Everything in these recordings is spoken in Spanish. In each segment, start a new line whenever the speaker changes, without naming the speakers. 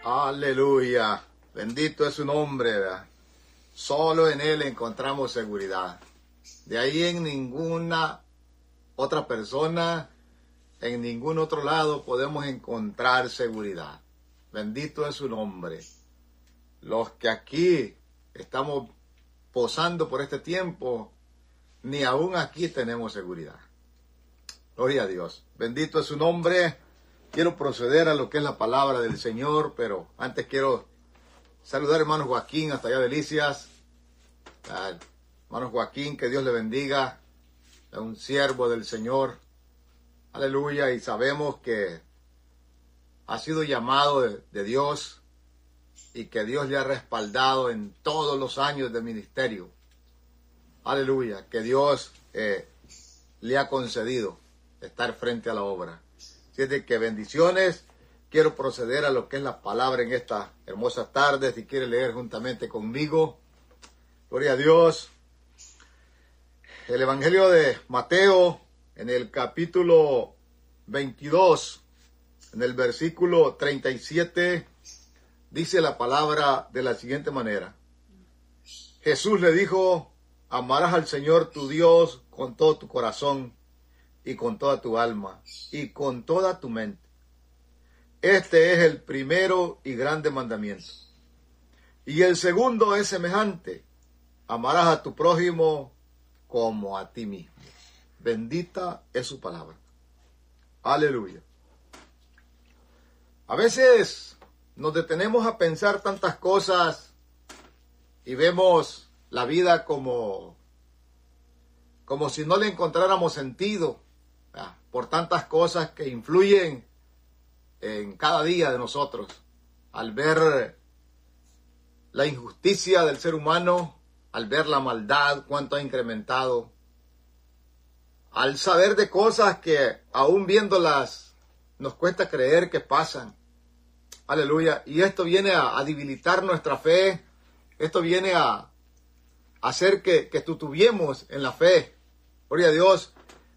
Aleluya. Bendito es su nombre, ¿verdad? Solo en Él encontramos seguridad. De ahí en ninguna otra persona, en ningún otro lado podemos encontrar seguridad. Bendito es su nombre. Los que aquí estamos posando por este tiempo, ni aún aquí tenemos seguridad. Gloria a Dios. Bendito es su nombre. Quiero proceder a lo que es la palabra del Señor, pero antes quiero saludar al hermano Joaquín hasta allá de Delicias. Hermano Joaquín, que Dios le bendiga. Es un siervo del Señor. Aleluya. Y sabemos que ha sido llamado de Dios y que Dios le ha respaldado en todos los años de ministerio. Aleluya. Que Dios le ha concedido estar frente a la obra. Así es que bendiciones. Quiero proceder a lo que es la palabra en esta hermosa tarde. Si quiere leer juntamente conmigo. Gloria a Dios. El Evangelio de Mateo, en el capítulo 22, en el versículo 37, dice la palabra de la siguiente manera. Jesús le dijo: amarás al Señor tu Dios con todo tu corazón, y con toda tu alma, y con toda tu mente. Este es el primero y grande mandamiento. Y el segundo es semejante: amarás a tu prójimo como a ti mismo. Bendita es su palabra. Aleluya. A veces nos detenemos a pensar tantas cosas y vemos la vida como si no le encontráramos sentido, por tantas cosas que influyen en cada día de nosotros. Al ver la injusticia del ser humano, al ver la maldad, cuánto ha incrementado, al saber de cosas que aún viéndolas nos cuesta creer que pasan. Aleluya. Y esto viene a debilitar nuestra fe. Esto viene a hacer que tutubiemos en la fe. Gloria a Dios.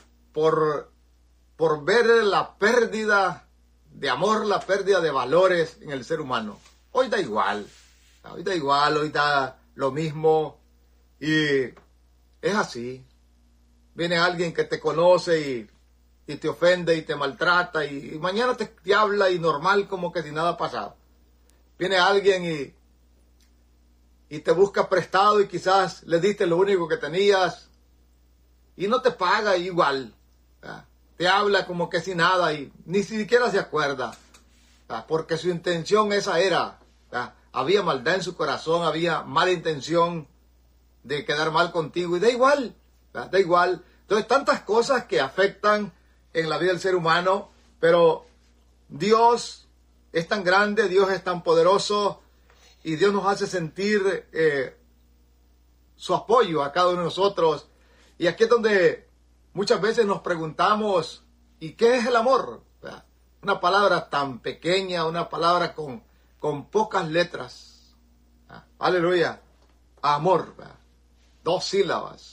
Por ver la pérdida de amor, la pérdida de valores en el ser humano. Hoy da igual, hoy da lo mismo, y es así. Viene alguien que te conoce y te ofende y te maltrata, y mañana te habla y normal como que si nada ha pasado. Viene alguien y te busca prestado y quizás le diste lo único que tenías y no te paga igual. Te habla como que si nada y ni siquiera se acuerda, porque su intención esa era. Había maldad en su corazón, había mala intención de quedar mal contigo y da igual, da igual. Entonces tantas cosas que afectan en la vida del ser humano, pero Dios es tan grande, Dios es tan poderoso y Dios nos hace sentir su apoyo a cada uno de nosotros. Y aquí es donde muchas veces nos preguntamos, ¿y qué es el amor? Una palabra tan pequeña, una palabra con pocas letras. Aleluya. Amor. 2 sílabas.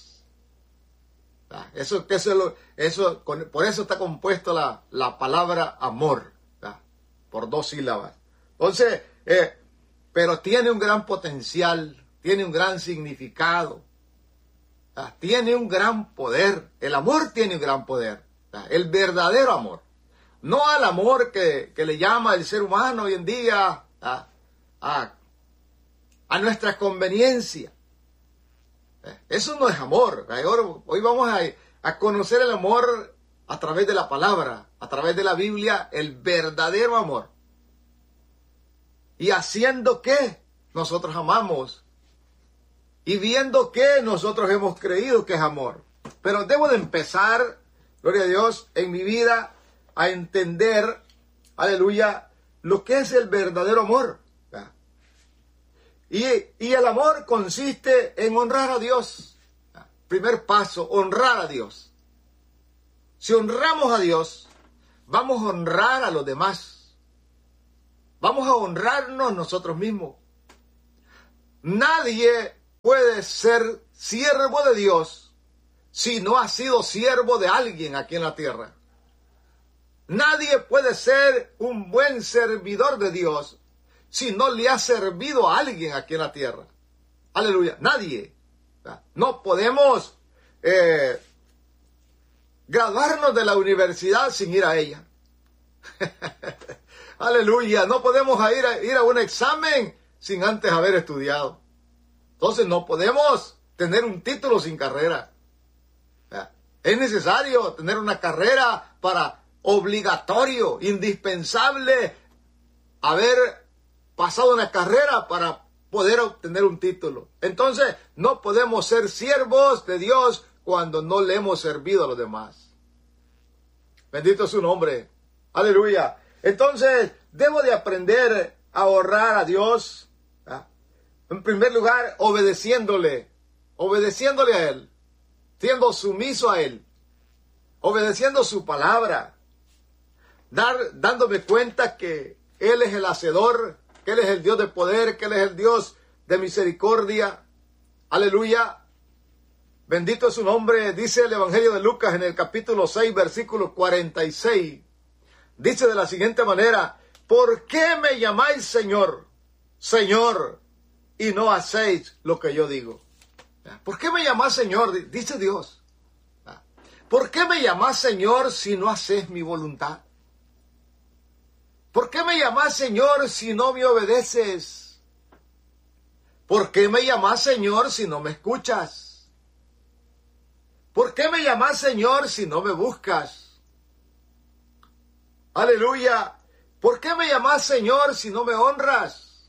Por eso está compuesto la palabra amor. Por 2 sílabas. Entonces, pero tiene un gran potencial, tiene un gran significado. Tiene un gran poder. El amor tiene un gran poder. El verdadero amor. No al amor que le llama el ser humano hoy en día a nuestra conveniencia. Eso no es amor. Hoy vamos a conocer el amor a través de la palabra, a través de la Biblia, el verdadero amor. Y haciendo que nosotros amamos. Y viendo que nosotros hemos creído que es amor. Pero debo de empezar, gloria a Dios, en mi vida a entender, aleluya, lo que es el verdadero amor. Y el amor consiste en honrar a Dios. Primer paso, honrar a Dios. Si honramos a Dios, vamos a honrar a los demás. Vamos a honrarnos nosotros mismos. Nadie puede ser siervo de Dios si no ha sido siervo de alguien aquí en la tierra. Nadie puede ser un buen servidor de Dios si no le ha servido a alguien aquí en la tierra. Aleluya, nadie. No podemos graduarnos de la universidad sin ir a ella. Aleluya, no podemos ir a un examen sin antes haber estudiado. Entonces no podemos tener un título sin carrera. Es necesario tener una carrera para obligatorio, indispensable, haber pasado una carrera para poder obtener un título. Entonces no podemos ser siervos de Dios cuando no le hemos servido a los demás. Bendito es su nombre. Aleluya. Entonces debo de aprender a honrar a Dios. En primer lugar, obedeciéndole a Él, siendo sumiso a Él, obedeciendo su palabra, dándome cuenta que Él es el hacedor, que Él es el Dios de poder, que Él es el Dios de misericordia. Aleluya. Bendito es su nombre. Dice el Evangelio de Lucas en el capítulo 6, versículo 46. Dice de la siguiente manera: ¿por qué me llamáis Señor, Señor, y no hacéis lo que yo digo? ¿Por qué me llamás Señor? Dice Dios. ¿Por qué me llamás Señor si no haces mi voluntad? ¿Por qué me llamás Señor si no me obedeces? ¿Por qué me llamás Señor si no me escuchas? ¿Por qué me llamás Señor si no me buscas? Aleluya. ¿Por qué me llamás Señor si no me honras?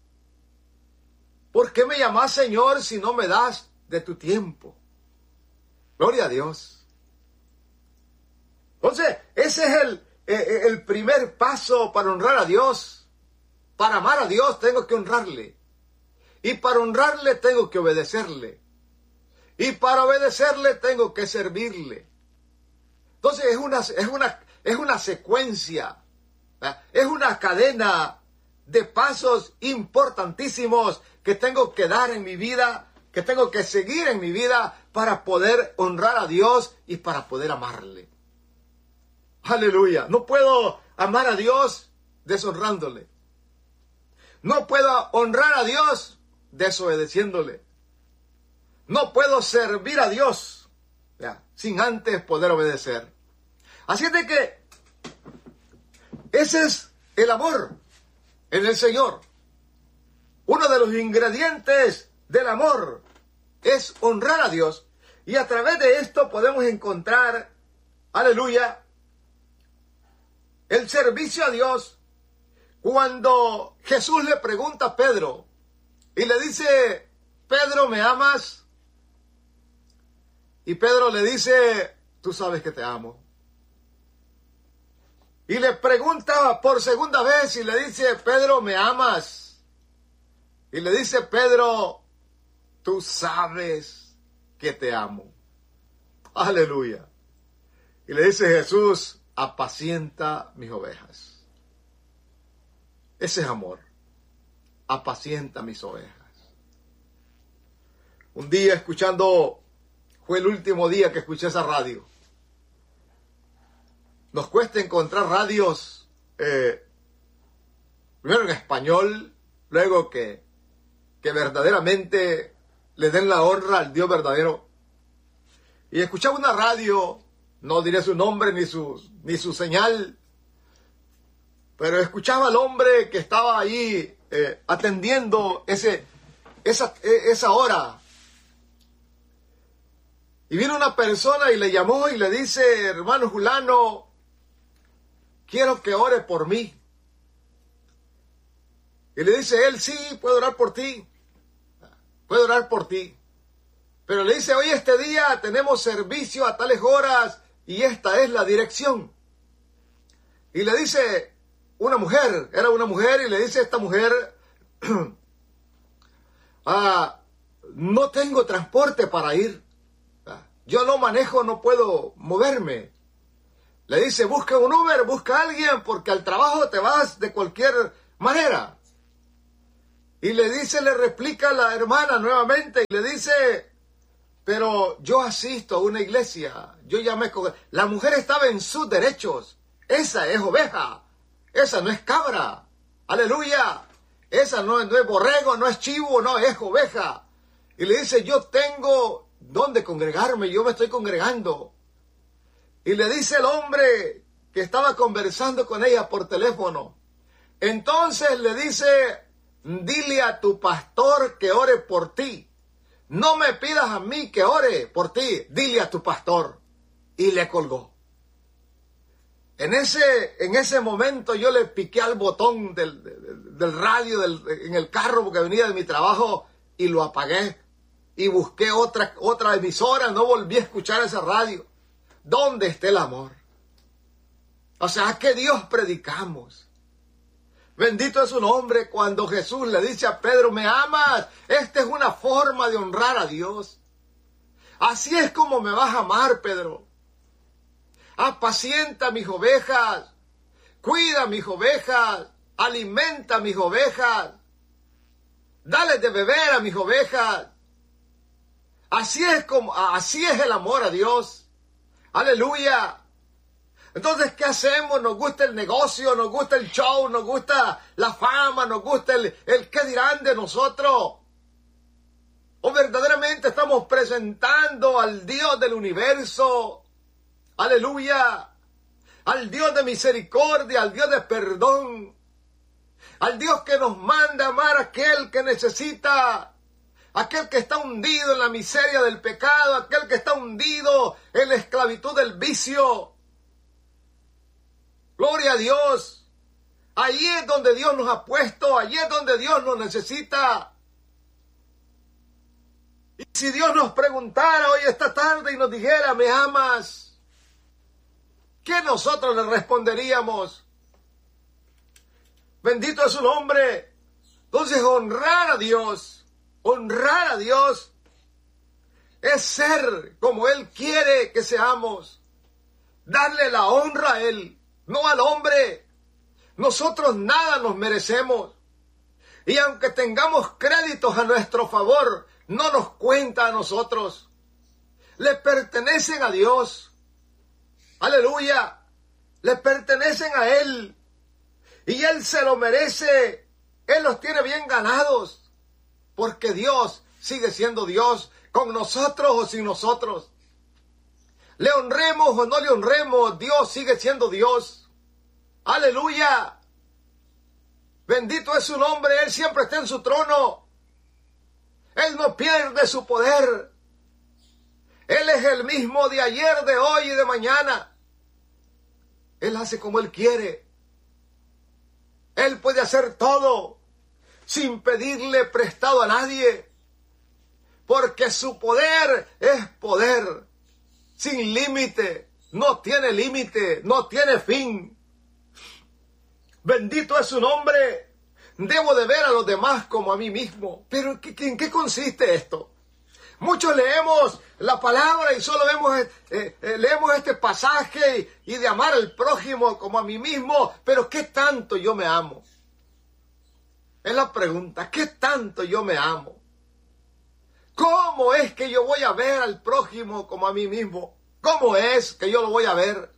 ¿Por qué me llamás Señor si no me das de tu tiempo? Gloria a Dios. Entonces, ese es el primer paso para honrar a Dios. Para amar a Dios tengo que honrarle. Y para honrarle tengo que obedecerle. Y para obedecerle tengo que servirle. Entonces es una secuencia. Es una cadena de pasos importantísimos que tengo que dar en mi vida, que tengo que seguir en mi vida para poder honrar a Dios y para poder amarle. Aleluya. No puedo amar a Dios deshonrándole. No puedo honrar a Dios desobedeciéndole. No puedo servir a Dios sin antes poder obedecer. Así es de que ese es el amor en el Señor. Uno de los ingredientes del amor es honrar a Dios. Y a través de esto podemos encontrar, aleluya, el servicio a Dios. Cuando Jesús le pregunta a Pedro y le dice: Pedro, ¿me amas? Y Pedro le dice: tú sabes que te amo. Y le pregunta por segunda vez y le dice: Pedro, ¿me amas? Y le dice Pedro: tú sabes que te amo. Aleluya. Y le dice Jesús: apacienta mis ovejas. Ese es amor. Apacienta mis ovejas. Un día fue el último día que escuché esa radio. Nos cuesta encontrar radios, primero en español, luego que verdaderamente le den la honra al Dios verdadero. Y escuchaba una radio, no diré su nombre ni su señal, pero escuchaba al hombre que estaba ahí atendiendo esa hora. Y vino una persona y le llamó y le dice: hermano Julano, quiero que ore por mí. Y le dice él: sí, puedo orar por ti. Puedo orar por ti. Pero le dice: hoy este día tenemos servicio a tales horas y esta es la dirección. Y le dice una mujer, era una mujer, y le dice a esta mujer: no tengo transporte para ir. Yo no manejo, no puedo moverme. Le dice: busca un Uber, busca a alguien, porque al trabajo te vas de cualquier manera. Y le replica la hermana nuevamente y le dice: pero yo asisto a una iglesia, yo ya me... La mujer estaba en sus derechos. Esa es oveja, esa no es cabra. Aleluya. Esa no es borrego, no es chivo, no, es oveja. Y le dice, yo tengo dónde congregarme, yo me estoy congregando. Y le dice el hombre que estaba conversando con ella por teléfono. Entonces le dice, dile a tu pastor que ore por ti. No me pidas a mí que ore por ti, dile a tu pastor. Y le colgó. En ese momento yo le piqué al botón del radio en el carro porque venía de mi trabajo y lo apagué. Y busqué otra emisora, no volví a escuchar esa radio. ¿Dónde está el amor? O sea, ¿qué Dios predicamos? Bendito es su nombre cuando Jesús le dice a Pedro, ¿me amas? Esta es una forma de honrar a Dios. Así es como me vas a amar, Pedro. Apacienta mis ovejas, cuida mis ovejas, alimenta mis ovejas, dale de beber a mis ovejas. Así es el amor a Dios. Aleluya. Entonces, ¿qué hacemos? Nos gusta el negocio, nos gusta el show, nos gusta la fama, nos gusta el qué dirán de nosotros. O verdaderamente estamos presentando al Dios del universo. Aleluya. Al Dios de misericordia, al Dios de perdón. Al Dios que nos manda amar a aquel que necesita. Aquel que está hundido en la miseria del pecado, aquel que está hundido en la esclavitud del vicio. Gloria a Dios. Allí es donde Dios nos ha puesto, allí es donde Dios nos necesita. Y si Dios nos preguntara hoy esta tarde y nos dijera, ¿me amas? ¿Qué nosotros le responderíamos? Bendito es su nombre. Entonces honrar a Dios es ser como Él quiere que seamos. Darle la honra a Él, no al hombre. Nosotros nada nos merecemos. Y aunque tengamos créditos a nuestro favor, no nos cuenta a nosotros. Le pertenecen a Dios. Aleluya. Le pertenecen a Él. Y Él se lo merece. Él los tiene bien ganados. Porque Dios sigue siendo Dios, con nosotros o sin nosotros. Le honremos o no le honremos, Dios sigue siendo Dios. Aleluya. Bendito es su nombre, Él siempre está en su trono. Él no pierde su poder. Él es el mismo de ayer, de hoy y de mañana. Él hace como Él quiere. Él puede hacer todo sin pedirle prestado a nadie, porque su poder es poder, sin límite, no tiene límite, no tiene fin. Bendito es su nombre. Debo de ver a los demás como a mí mismo. Pero ¿en qué consiste esto? Muchos leemos la palabra y solo leemos este pasaje y de amar al prójimo como a mí mismo, pero ¿qué tanto yo me amo? Es la pregunta, ¿qué tanto yo me amo? ¿Cómo es que yo voy a ver al prójimo como a mí mismo? ¿Cómo es que yo lo voy a ver?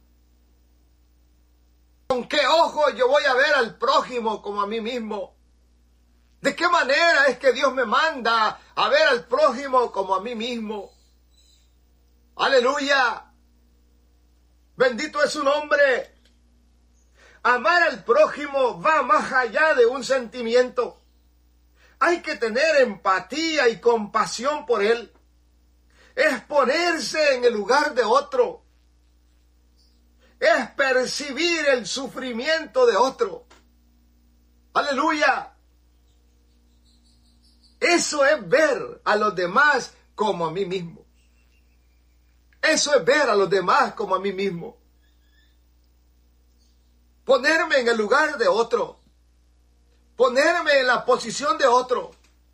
¿Con qué ojos yo voy a ver al prójimo como a mí mismo? ¿De qué manera es que Dios me manda a ver al prójimo como a mí mismo? ¡Aleluya! Bendito es su nombre. Amar al prójimo va más allá de un sentimiento. Hay que tener empatía y compasión por él. Es ponerse en el lugar de otro. Es percibir el sufrimiento de otro. ¡Aleluya! Eso es ver a los demás como a mí mismo. Eso es ver a los demás como a mí mismo. Ponerme en el lugar de otro. Ponerme en la posición de otro.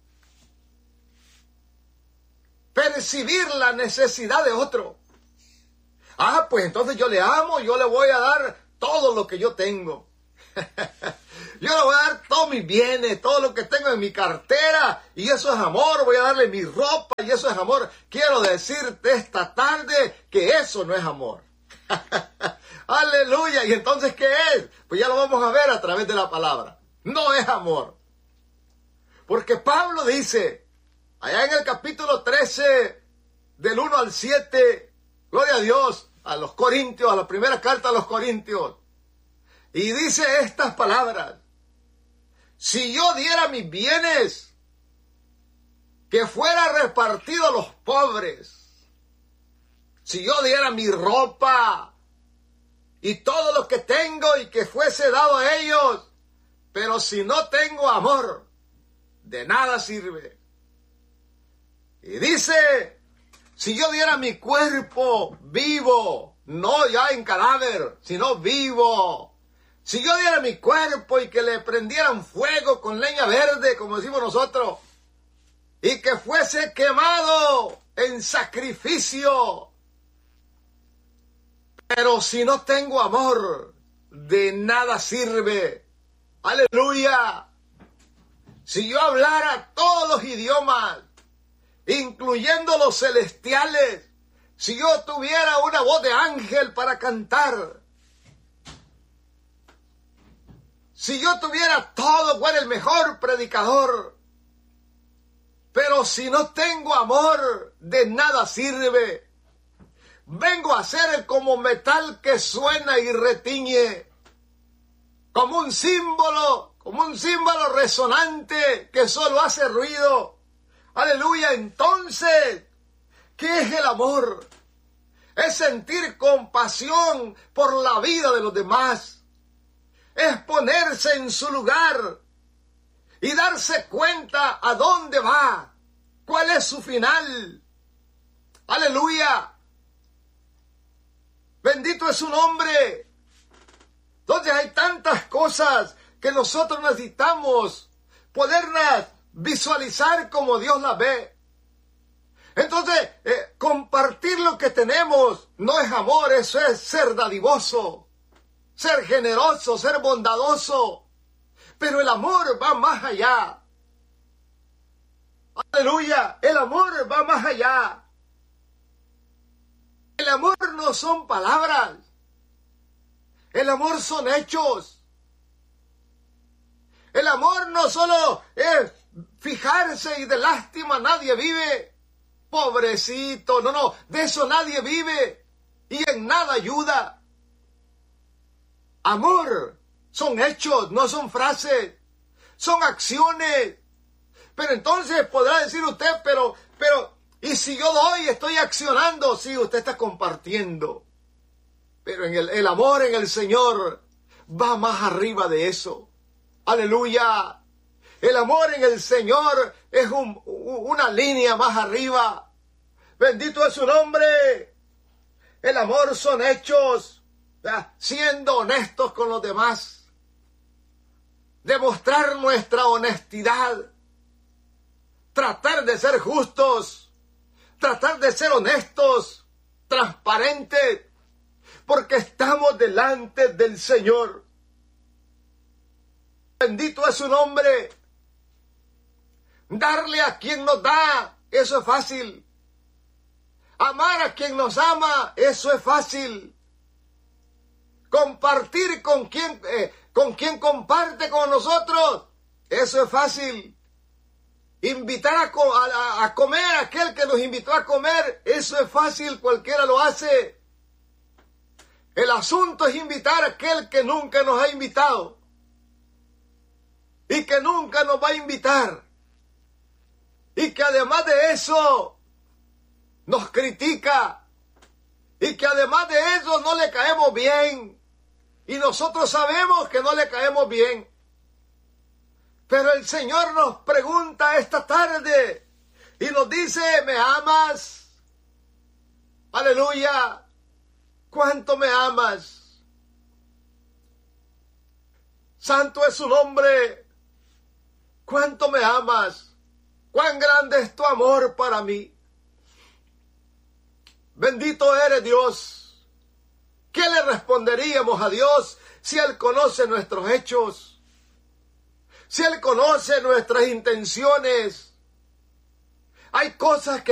Percibir la necesidad de otro. Ah, pues entonces yo le amo, yo le voy a dar todo lo que yo tengo. Yo le voy a dar todos mis bienes, todo lo que tengo en mi cartera, y eso es amor. Voy a darle mi ropa, y eso es amor. Quiero decirte esta tarde que eso no es amor. Aleluya. ¿Y entonces qué es? Pues ya lo vamos a ver a través de la palabra. No es amor. Porque Pablo dice, allá en el capítulo 13, del 1 al 7, gloria a Dios, a los Corintios, a la primera carta a los Corintios, y dice estas palabras: si yo diera mis bienes, que fuera repartido a los pobres, si yo diera mi ropa y todo lo que tengo y que fuese dado a ellos, pero si no tengo amor, de nada sirve. Y dice, si yo diera mi cuerpo vivo, no ya en cadáver, sino vivo, si yo diera mi cuerpo y que le prendieran fuego con leña verde, como decimos nosotros, y que fuese quemado en sacrificio, pero si no tengo amor, de nada sirve. Aleluya. Si yo hablara todos los idiomas, incluyendo los celestiales, si yo tuviera una voz de ángel para cantar, si yo tuviera todo, fuera el mejor predicador, pero si no tengo amor, de nada sirve. Vengo a ser como metal que suena y retiñe, como un símbolo resonante que solo hace ruido. Aleluya. Entonces, ¿qué es el amor? Es sentir compasión por la vida de los demás. Es ponerse en su lugar y darse cuenta a dónde va, cuál es su final. Aleluya. Bendito es su nombre. Entonces hay tantas cosas que nosotros necesitamos poderlas visualizar como Dios las ve. Entonces, compartir lo que tenemos no es amor, eso es ser dadivoso, ser generoso, ser bondadoso. Pero el amor va más allá. Aleluya, el amor va más allá. El amor no son palabras. El amor son hechos. El amor no solo es fijarse y de lástima nadie vive. Pobrecito, no, de eso nadie vive y en nada ayuda. Amor son hechos, no son frases, son acciones. Pero entonces podrá decir usted, pero, y si yo doy, estoy accionando. Sí, usted está compartiendo. Pero en el amor en el Señor va más arriba de eso. Aleluya. El amor en el Señor es una línea más arriba. Bendito es su nombre. El amor son hechos, ¿verdad? Siendo honestos con los demás. Demostrar nuestra honestidad. Tratar de ser justos. Tratar de ser honestos. Transparentes. Porque estamos delante del Señor. Bendito es su nombre. Darle a quien nos da, eso es fácil. Amar a quien nos ama, eso es fácil. Compartir con quien comparte con nosotros, eso es fácil. Invitar a comer a aquel que nos invitó a comer, eso es fácil, cualquiera lo hace. El asunto es invitar a aquel que nunca nos ha invitado y que nunca nos va a invitar y que además de eso nos critica y que además de eso no le caemos bien y nosotros sabemos que no le caemos bien. Pero el Señor nos pregunta esta tarde y nos dice, ¿me amas? Aleluya. ¿Cuánto me amas? Santo es su nombre. ¿Cuánto me amas? ¿Cuán grande es tu amor para mí? Bendito eres Dios. ¿Qué le responderíamos a Dios si Él conoce nuestros hechos? Si Él conoce nuestras intenciones. Hay cosas que